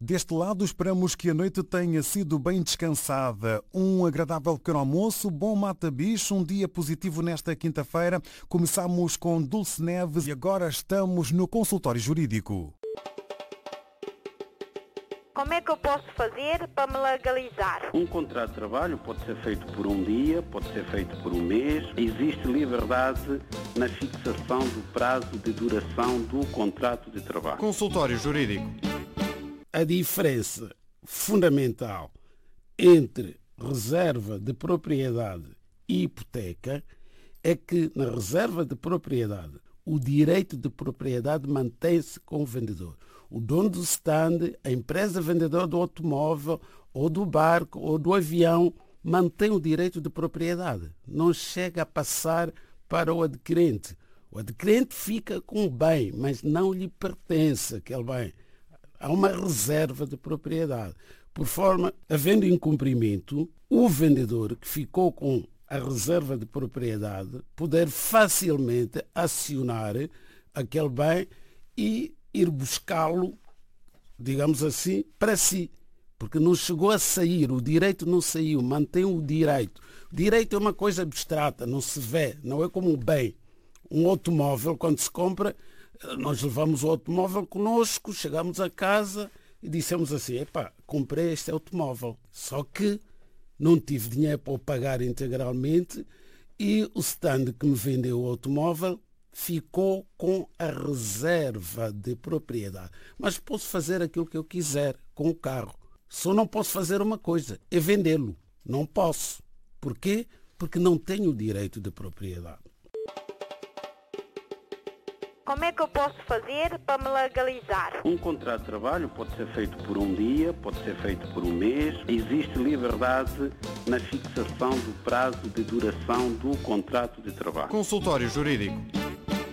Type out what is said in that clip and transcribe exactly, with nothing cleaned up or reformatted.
Deste lado, esperamos que a noite tenha sido bem descansada. Um agradável pequeno almoço, bom mata-bicho, um dia positivo nesta quinta-feira. Começamos com Dulce Neves e agora estamos no consultório jurídico. Como é que eu posso fazer para me legalizar? Um contrato de trabalho pode ser feito por um dia, pode ser feito por um mês. Existe liberdade na fixação do prazo de duração do contrato de trabalho. Consultório jurídico. A diferença fundamental entre reserva de propriedade e hipoteca é que na reserva de propriedade o direito de propriedade mantém-se com o vendedor. O dono do stand, a empresa vendedora do automóvel ou do barco ou do avião mantém o direito de propriedade. Não chega a passar para o adquirente. O adquirente fica com o bem, mas não lhe pertence aquele bem. Há uma reserva de propriedade. Por forma, havendo incumprimento, o vendedor que ficou com a reserva de propriedade poder facilmente acionar aquele bem e ir buscá-lo, digamos assim, para si. Porque não chegou a sair, o direito não saiu, mantém o direito. O direito é uma coisa abstrata, não se vê, não é como um bem. Um automóvel, quando se compra, nós levamos o automóvel conosco, chegamos a casa e dissemos assim, epá, comprei este automóvel. Só que não tive dinheiro para o pagar integralmente e o stand que me vendeu o automóvel ficou com a reserva de propriedade. Mas posso fazer aquilo que eu quiser com o carro. Só não posso fazer uma coisa, é vendê-lo. Não posso. Porquê? Porque não tenho o direito de propriedade. Como é que eu posso fazer para me legalizar? Um contrato de trabalho pode ser feito por um dia, pode ser feito por um mês. Existe liberdade na fixação do prazo de duração do contrato de trabalho. Consultório jurídico.